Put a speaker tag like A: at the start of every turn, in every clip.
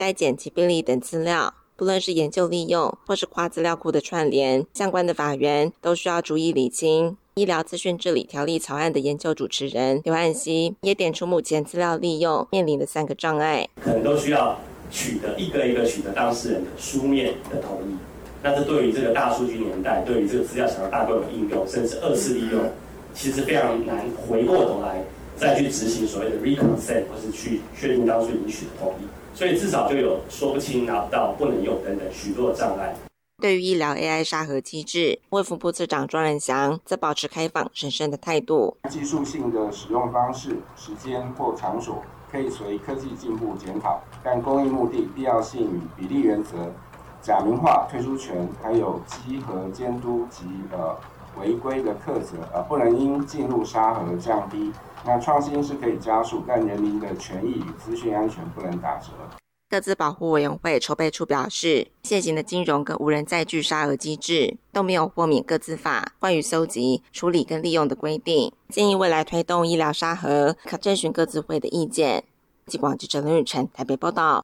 A: 筛检及病历等资料。不论是研究利用或是跨资料库的串联，相关的法源都需要逐一厘清。医疗资讯治理条例草案的研究主持人刘汉熙也点出目前资料利用面临的3个障碍，
B: 可能都需要一个一个取得当事人的书面的同意。那这对于这个大数据年代，对于这个资料想要大规模应用，甚至2次利用，其实非常难回过头来再去执行所谓的 reconsent， 或是去确定当初已经取得同意。所以至少就有说不清、拿不到、不能用等等许多的障碍。
A: 对于医疗 AI 沙盒机制，卫福部次长庄仁祥则保持开放审慎的态度。
C: 技术性的使用方式、时间或场所可以随科技进步检讨，但公益目的、必要性与比例原则、假名化退出权，还有稽核监督及违规的课责，不能因进入沙盒降低。那创新是可以加速，但人民的权益与资讯安全不能打折。
A: 个资保护委员会筹备处表示，现行的金融跟无人载具沙盒机制都没有豁免个资法关于搜集、处理跟利用的规定，建议未来推动医疗沙盒可征询个资会的意见。记广记者林宇辰台北报道。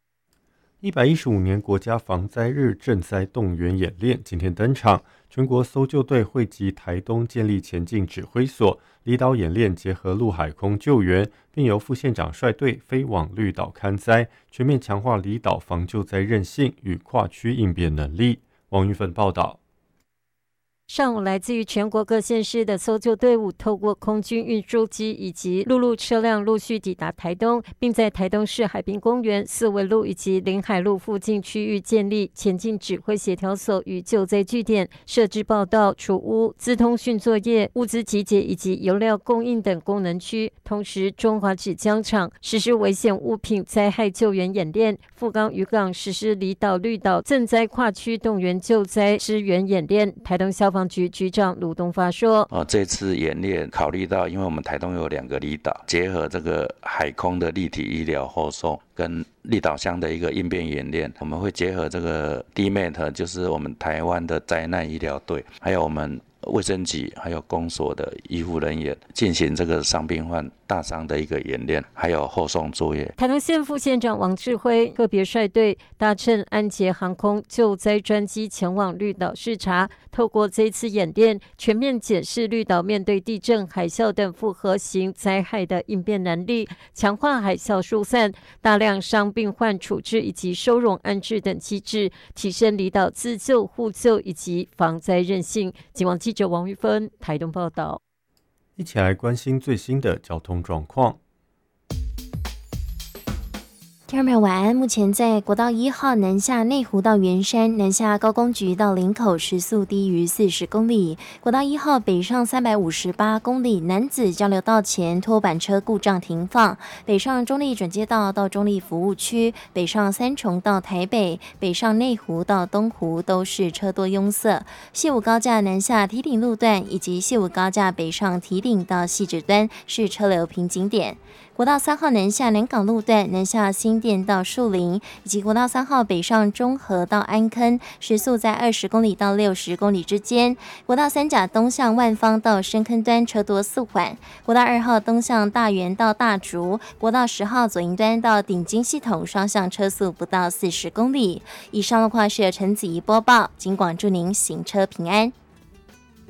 D: 115年国家防灾日赈灾动员演练今天登场，全国搜救队汇集台东建立前进指挥所，离岛演练结合陆海空救援，并由副县长率队飞往绿岛勘灾，全面强化离岛防救灾韧性与跨区应变能力。王玉芬报道。
E: 上午，来自于全国各县市的搜救队伍透过空军运输机以及陆路车辆陆续抵达台东，并在台东市海滨公园、四维路以及临海路附近区域建立前进指挥协调所与救灾据点，设置报道、储屋、资通讯作业、物资集结以及油料供应等功能区。同时，中华纸浆厂实施危险物品灾害救援演练，富冈渔港实施离岛、绿岛赈灾跨区动员救灾支援演练。台东消防局局长卢东发说：
F: 这次演练考虑到，因为我们台东有2个离岛，结合这个海空的立体医疗后送跟离岛乡的一个应变演练，我们会结合这个 DMAT， 就是我们台湾的灾难医疗队，还有我们卫生局还有公所的医护人员进行这个伤病患大伤的一个演练，还有后送作业。
E: 台东县副县长王志辉特别率队搭乘安捷航空救灾专机前往绿岛视察，透过这次演练，全面检视绿岛面对地震、海啸等复合型灾害的应变能力，强化海啸疏散、大量伤病患处置以及收容安置等机制，提升离岛自救、互救以及防灾韧性。警网记者王玉芬台东报道。
D: 一起来关心最新的交通状况。
G: 听众朋友晚安，目前在国道1号南下内湖到圆山，南下高工局到林口时速低于40公里。国道1号北上358公里，楠梓交流道前拖板车故障停放，北上中立转接道到中立服务区，北上三重到台北，北上内湖到东湖都是车多拥塞。西武高架南下堤顶路段以及西武高架北上堤顶到汐止端是车流瓶颈点。国道3号南下南港路段，南下新店到树林，以及国道3号北上中和到安坑，时速在20公里到60公里之间。国道3甲东向万芳到深坑端车多速缓。国道2号东向大园到大竹，国道10号左营端到顶金系统双向车速不到40公里。以上路况是由陈子怡播报，警广祝您行车平安。